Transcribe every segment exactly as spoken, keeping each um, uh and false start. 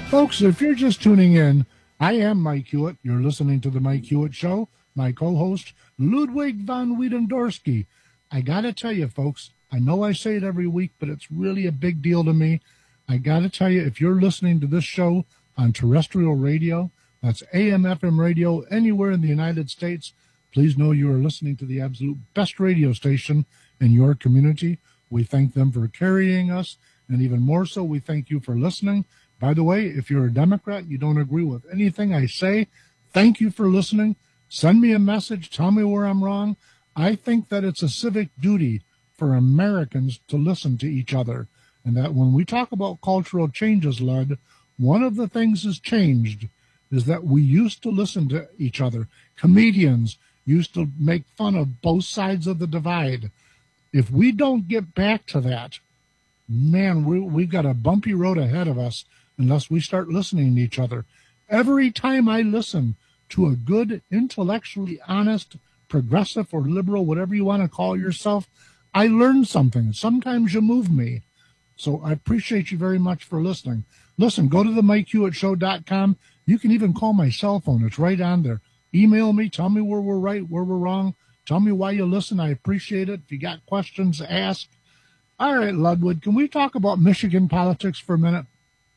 Folks, if you're just tuning in, I am Mike Hewitt. You're listening to The Mike Hewitt Show. My co-host, Ludwig von Wiedendorsky. I got to tell you, folks, I know I say it every week, but it's really a big deal to me. I got to tell you, if you're listening to this show on terrestrial radio, that's A M F M radio anywhere in the United States, please know you are listening to the absolute best radio station in your community. We thank them for carrying us, and even more so, we thank you for listening. By the way, if you're a Democrat, you don't agree with anything I say, thank you for listening. Send me a message. Tell me where I'm wrong. I think that it's a civic duty for Americans to listen to each other, and that when we talk about cultural changes, Lud, one of the things that's changed is that we used to listen to each other. Comedians used to make fun of both sides of the divide. If we don't get back to that, man, we, we've got a bumpy road ahead of us unless we start listening to each other. Every time I listen to a good, intellectually honest, progressive or liberal, whatever you want to call yourself, I learn something. Sometimes you move me. So I appreciate you very much for listening. Listen, go to the mike hewitt show dot com. You can even call my cell phone. It's right on there. Email me. Tell me where we're right, where we're wrong. Tell me why you listen. I appreciate it. If you got questions, ask. All right, Ludwig, can we talk about Michigan politics for a minute?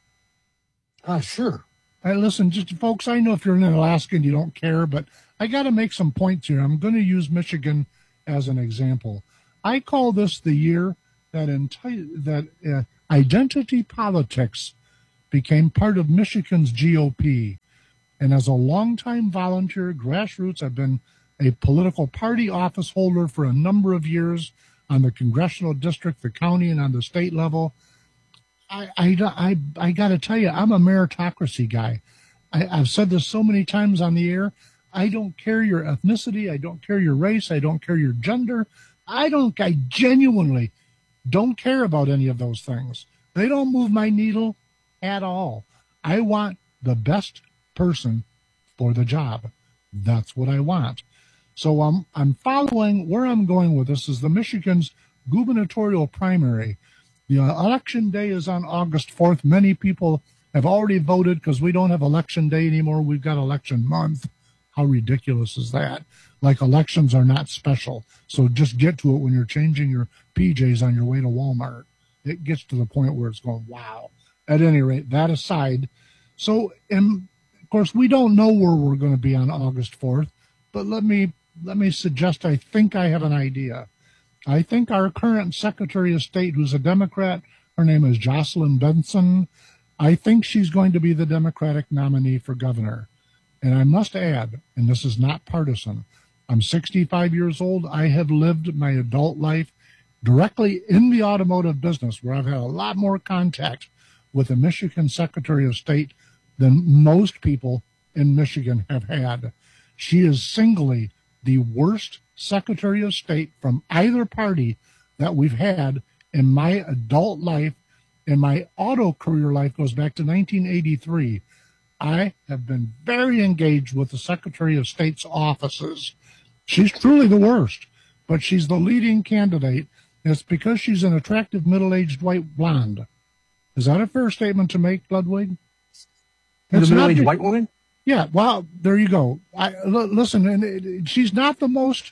Uh, sure. All right, listen, just folks, I know if you're in Alaska and you don't care, but I got to make some points here. I'm going to use Michigan as an example. I call this the year that enti- that uh, identity politics became part of Michigan's G O P. And as a longtime volunteer, grassroots, I've been a political party office holder for a number of years on the congressional district, the county, and on the state level. I, I, I, I got to tell you, I'm a meritocracy guy. I, I've said this so many times on the air. I don't care your ethnicity. I don't care your race. I don't care your gender. I don't, I genuinely don't care about any of those things. They don't move my needle at all. I want the best person for the job. That's what I want. So I'm, I'm following where I'm going with this is the Michigan's gubernatorial primary. The election day is on August fourth. Many people have already voted because we don't have election day anymore. We've got election month. How ridiculous is that? Like elections are not special. So just get to it when you're changing your P Js on your way to Walmart. It gets to the point where it's going, wow. At any rate, that aside. So, and of course, we don't know where we're going to be on August fourth, but let me, let me suggest I think I have an idea. I think our current Secretary of State, who's a Democrat, her name is Jocelyn Benson, I think she's going to be the Democratic nominee for governor. And I must add, and this is not partisan, I'm sixty-five years old. I have lived my adult life directly in the automotive business, where I've had a lot more contact with the Michigan Secretary of State than most people in Michigan have had. She is singly the worst Secretary of State from either party that we've had in my adult life. And my auto career life goes back to nineteen eighty-three. I have been very engaged with the Secretary of State's offices. She's truly the worst, but she's the leading candidate. And it's because she's an attractive middle-aged white blonde. Is that a fair statement to make, Ludwig? The middle-aged white woman? Yeah, well, there you go. I, l- listen, and it, she's not the most,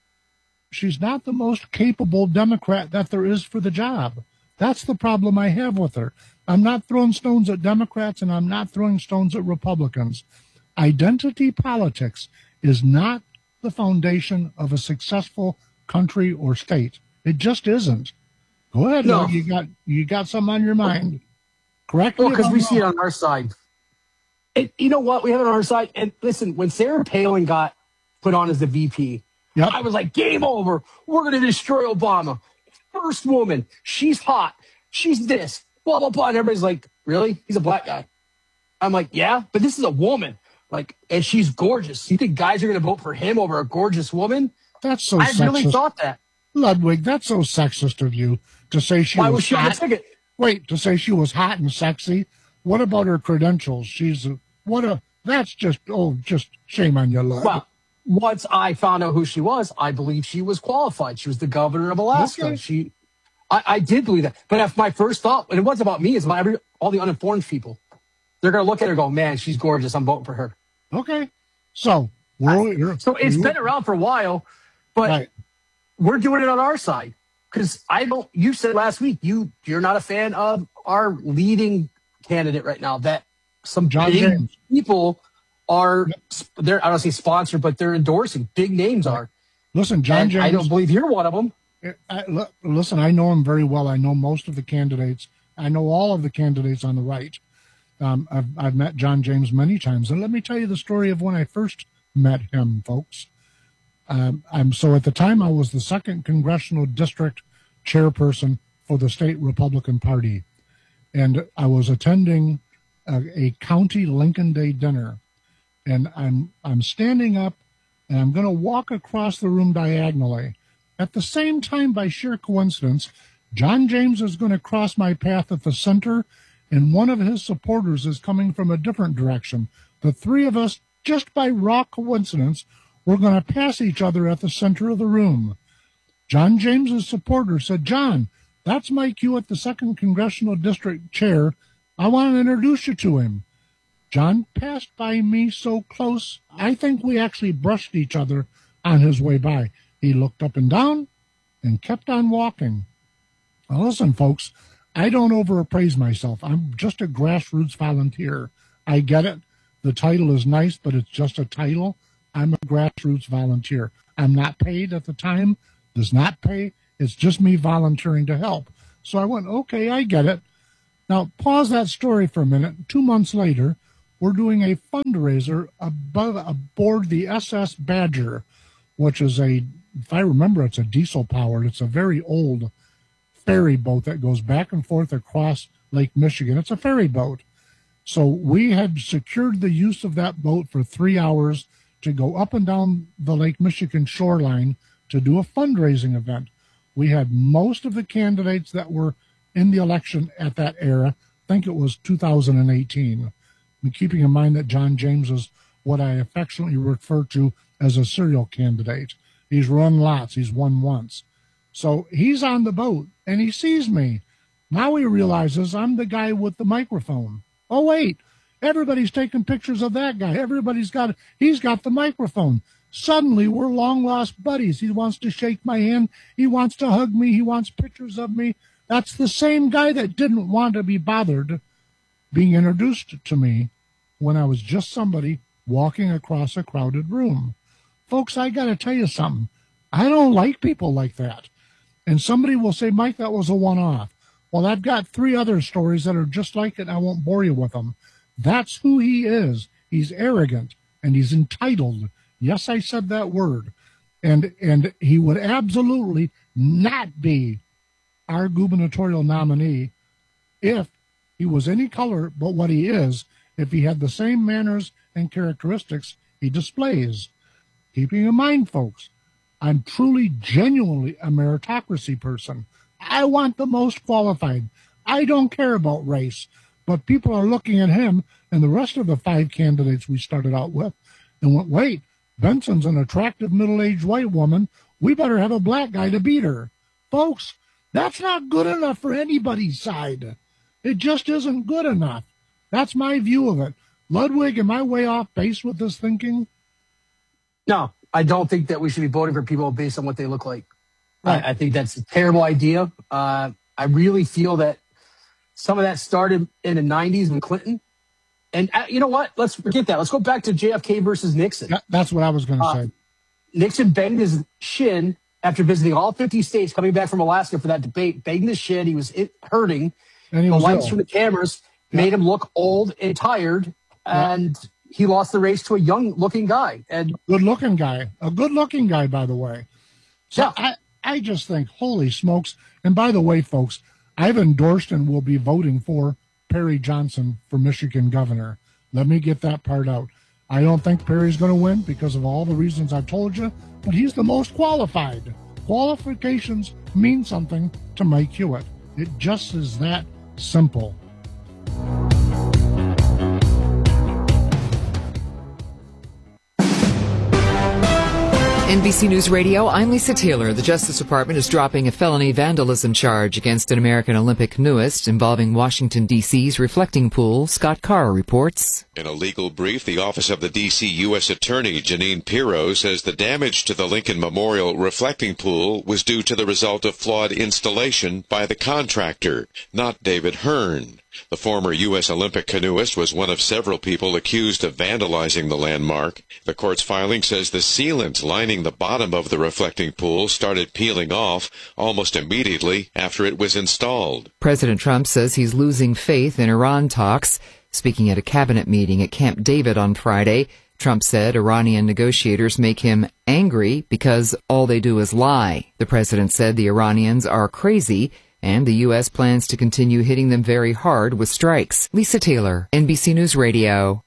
she's not the most capable Democrat that there is for the job. That's the problem I have with her. I'm not throwing stones at Democrats, and I'm not throwing stones at Republicans. Identity politics is not the foundation of a successful country or state. It just isn't. Go ahead, no. You got you got something on your mind. Correct me. Well, because we wrong. see it on our side. It, you know what? We have it on our side. And listen, when Sarah Palin got put on as the V P, yep. I was like, game over. We're going to destroy Obama. First woman. She's hot. She's this. Blah, blah, blah. And everybody's like, really? He's a black guy. I'm like, yeah, but this is a woman. Like, and she's gorgeous. You think guys are going to vote for him over a gorgeous woman? That's so I sexist. really thought that. Ludwig, that's so sexist of you to say she Why was, was she hot. on the ticket? Wait, to say she was hot and sexy? What about her credentials? She's a, what a, that's just, oh, just shame on you, Lud. Well, once I found out who she was, I believe she was qualified. She was the governor of Alaska. Okay. She, I, I did believe that. But if my first thought, and it wasn't about me, it's about every, all the uninformed people. they're going to look at her and go, man, she's gorgeous. I'm voting for her. Okay. So, we're, I, so it's we're, been around for a while, but right. we're doing it on our side. Because I don't, you said last week, you, you're not a fan of our leading candidate right now, that some John big James. people are, they're, I don't say sponsored, but they're endorsing. Big names are. Listen, John and James. I don't believe you're one of them. I, listen, I know him very well. I know most of the candidates. I know all of the candidates on the right. Um, I've, I've met John James many times. And let me tell you the story of when I first met him, folks. Um, I'm so at the time I was the second congressional district chairperson for the state Republican Party. And I was attending a, a county Lincoln Day dinner. And I'm I'm standing up and I'm going to walk across the room diagonally. At the same time, by sheer coincidence, John James is going to cross my path at the center, and one of his supporters is coming from a different direction. The three of us, just by raw coincidence, we're going to pass each other at the center of the room. John James's supporter said, John, that's Mike Hewitt, the second congressional district chair. I want to introduce you to him. John passed by me so close, I think we actually brushed each other on his way by. He looked up and down and kept on walking. Now listen, folks, I don't overappraise myself. I'm just a grassroots volunteer. I get it. The title is nice, but it's just a title. I'm a grassroots volunteer. I'm not paid at the time, does not pay. It's just me volunteering to help. So I went, okay, I get it. Now, pause that story for a minute. Two months later, we're doing a fundraiser above aboard the S S Badger, which is a, if I remember, it's a diesel powered. It's a very old ferry boat that goes back and forth across Lake Michigan. It's a ferry boat. So we had secured the use of that boat for three hours to go up and down the Lake Michigan shoreline to do a fundraising event. We had most of the candidates that were in the election at that era. I think it was two thousand eighteen. And keeping in mind that John James is what I affectionately refer to as a serial candidate. He's run lots. He's won once. So he's on the boat, and he sees me. Now he realizes I'm the guy with the microphone. Oh, wait. Everybody's taking pictures of that guy. Everybody's got, he's got the microphone. Suddenly, we're long-lost buddies. He wants to shake my hand. He wants to hug me. He wants pictures of me. That's the same guy that didn't want to be bothered being introduced to me when I was just somebody walking across a crowded room. Folks, I got to tell you something. I don't like people like that. And somebody will say, Mike, that was a one-off. Well, I've got three other stories that are just like it. I won't bore you with them. That's who he is. He's arrogant and he's entitled. Yes, I said that word. And and he would absolutely not be our gubernatorial nominee if he was any color but what he is, if he had the same manners and characteristics he displays. Keeping in mind, folks, I'm truly, genuinely a meritocracy person. I want the most qualified. I don't care about race. But people are looking at him and the rest of the five candidates we started out with and went, wait, Benson's an attractive middle-aged white woman. We better have a black guy to beat her. Folks, that's not good enough for anybody's side. It just isn't good enough. That's my view of it. Ludwig, am I way off base with this thinking? No, I don't think that we should be voting for people based on what they look like. Right. I, I think that's a terrible idea. Uh, I really feel that some of that started in the nineties with Clinton. And uh, you know what? Let's forget that. Let's go back to J F K versus Nixon. Yeah, that's what I was going to uh, say. Nixon banged his shin after visiting all fifty states, coming back from Alaska for that debate, banged his shin. He was it, hurting. And he the was lights ill. from the cameras yeah. made him look old and tired. Yeah. And he lost the race to a young-looking guy. And good-looking guy. A good-looking guy, by the way. So yeah. I, I just think, holy smokes. And by the way, folks, I've endorsed and will be voting for Perry Johnson for Michigan governor. Let me get that part out. I don't think Perry's going to win because of all the reasons I've told you, but he's the most qualified. Qualifications mean something to Mike Hewitt. It just is that simple. N B C News Radio, I'm Lisa Taylor. The Justice Department is dropping a felony vandalism charge against an American Olympic canoeist involving Washington, D C's reflecting pool. Scott Carr reports. In a legal brief, the Office of the D C U S Attorney, Janine Pirro, says the damage to the Lincoln Memorial reflecting pool was due to the result of flawed installation by the contractor, not David Hearn. The former U S Olympic canoeist was one of several people accused of vandalizing the landmark. The court's filing says the sealant lining the bottom of the reflecting pool started peeling off almost immediately after it was installed. President Trump says he's losing faith in Iran talks. Speaking at a cabinet meeting at Camp David on Friday, Trump said Iranian negotiators make him angry because all they do is lie. The president said the Iranians are crazy, and the U S plans to continue hitting them very hard with strikes. Lisa Taylor, N B C News Radio.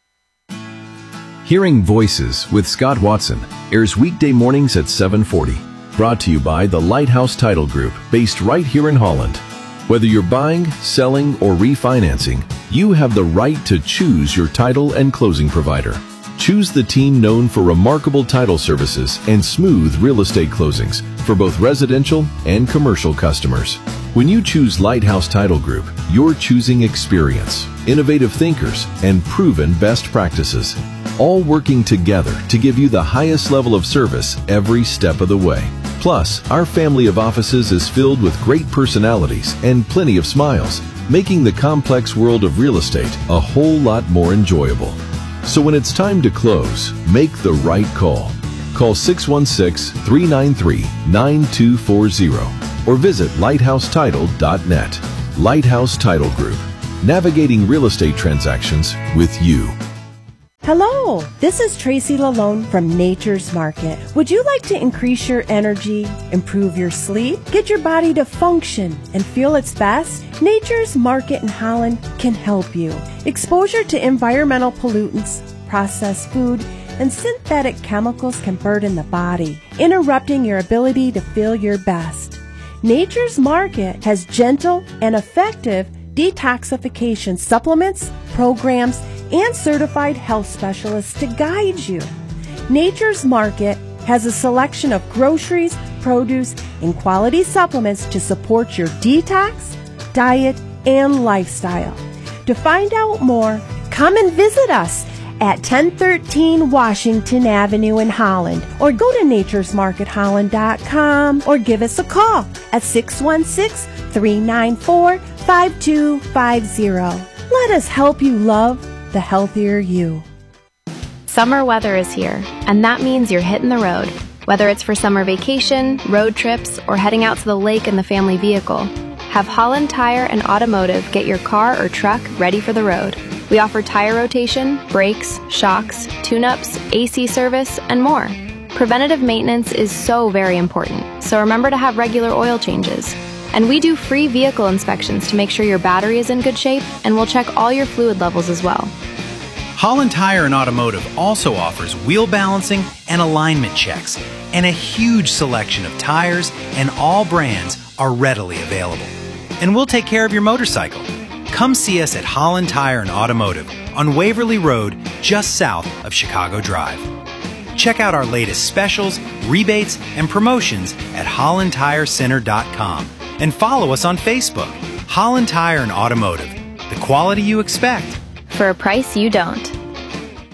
Hearing Voices with Scott Watson airs weekday mornings at seven forty. Brought to you by the Lighthouse Title Group, based right here in Holland. Whether you're buying, selling, or refinancing, you have the right to choose your title and closing provider. Choose the team known for remarkable title services and smooth real estate closings for both residential and commercial customers. When you choose Lighthouse Title Group, you're choosing experience, innovative thinkers, and proven best practices, all working together to give you the highest level of service every step of the way. Plus, our family of offices is filled with great personalities and plenty of smiles, making the complex world of real estate a whole lot more enjoyable. So when it's time to close, make the right call. Call six one six, three nine three, nine two four zero or visit lighthouse title dot net. Lighthouse Title Group, navigating real estate transactions with you. Hello, this is Tracy Lalone from Nature's Market. Would you like to increase your energy, improve your sleep, get your body to function and feel its best? Nature's Market in Holland can help you. Exposure to environmental pollutants, processed food, and synthetic chemicals can burden the body, interrupting your ability to feel your best. Nature's Market has gentle and effective detoxification supplements, programs, and certified health specialists to guide you. Nature's Market has a selection of groceries, produce, and quality supplements to support your detox, diet, and lifestyle. To find out more, come and visit us at ten thirteen Washington Avenue in Holland, or go to natures market holland dot com, or give us a call at six one six, three nine four, five two five zero. Let us help you love the healthier you. Summer weather is here, and that means you're hitting the road. Whether it's for summer vacation, road trips, or heading out to the lake in the family vehicle, have Holland Tire and Automotive get your car or truck ready for the road. We offer tire rotation, brakes, shocks, tune-ups, A C service, and more. Preventative maintenance is so very important, so remember to have regular oil changes. And we do free vehicle inspections to make sure your battery is in good shape, and we'll check all your fluid levels as well. Holland Tire and Automotive also offers wheel balancing and alignment checks, and a huge selection of tires, and all brands are readily available. And we'll take care of your motorcycle. Come see us at Holland Tire and Automotive on Waverly Road, just south of Chicago Drive. Check out our latest specials, rebates, and promotions at holland tire center dot com. And follow us on Facebook, Holland Tire and Automotive, the quality you expect. For a price you don't.